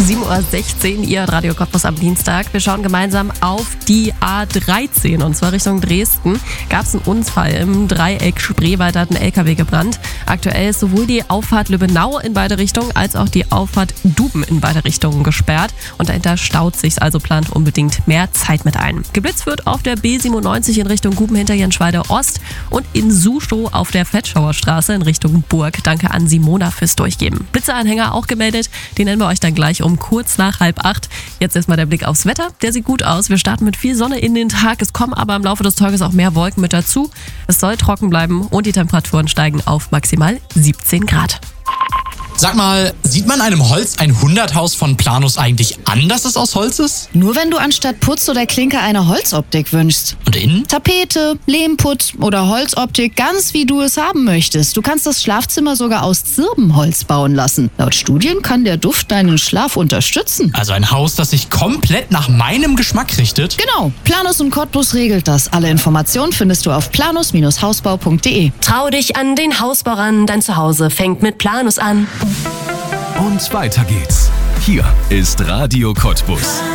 7:16 Uhr, ihr hört Radio Cottbus am Dienstag. Wir schauen gemeinsam auf die A13 und zwar Richtung Dresden. Gab es einen Unfall im Dreieck Spreewald, hat ein LKW gebrannt. Aktuell ist sowohl die Auffahrt Lübbenau in beide Richtungen als auch die Auffahrt Duben in beide Richtungen gesperrt. Und dahinter staut sich's, also plant unbedingt mehr Zeit mit ein. Geblitzt wird auf der B97 in Richtung Guben-Hinterjenschwalde Ost und in Suchow auf der Fetschauer Straße in Richtung Burg. Danke an Simona fürs Durchgeben. Blitzeanhänger auch gemeldet, den nennen wir euch dann gleich um kurz nach 7:30. Jetzt erstmal der Blick aufs Wetter. Der sieht gut aus. Wir starten mit viel Sonne in den Tag. Es kommen aber im Laufe des Tages auch mehr Wolken mit dazu. Es soll trocken bleiben und die Temperaturen steigen auf maximal 17 Grad. Sag mal, sieht man einem Holz 100-Haus von Planus eigentlich an, dass es aus Holz ist? Nur wenn du anstatt Putz oder Klinker eine Holzoptik wünschst. Und innen? Tapete, Lehmputz oder Holzoptik, ganz wie du es haben möchtest. Du kannst das Schlafzimmer sogar aus Zirbenholz bauen lassen. Laut Studien kann der Duft deinen Schlaf unterstützen. Also ein Haus, das sich komplett nach meinem Geschmack richtet? Genau, Planus und Cottbus regelt das. Alle Informationen findest du auf planus-hausbau.de. Trau dich an den Hausbau ran, dein Zuhause fängt mit Planus an. Und weiter geht's. Hier ist Radio Cottbus.